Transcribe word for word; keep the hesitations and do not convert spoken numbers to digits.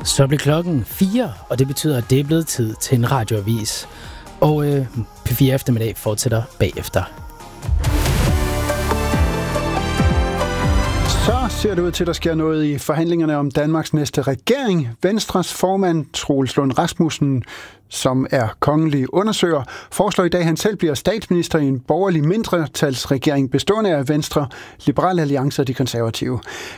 Så bliver klokken fire, og det betyder, at det er blevet tid til en radioavis. Og øh, P fire Eftermiddag fortsætter bagefter. Så ser det ud til, at der sker noget i forhandlingerne om Danmarks næste regering. Venstres formand, Troels Lund Rasmussen, som er kongelig undersøger, foreslår i dag, at han selv bliver statsminister i en borgerlig mindretalsregering bestående af Venstre, Liberal Alliance og De Konservative.